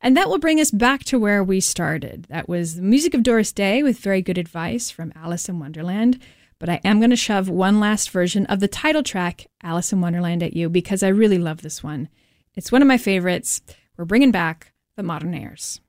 And that will bring us back to where we started. That was the music of Doris Day with Very Good Advice from Alice in Wonderland. But I am going to shove one last version of the title track, Alice in Wonderland, at you because I really love this one. It's one of my favorites. We're bringing back the Modernaires.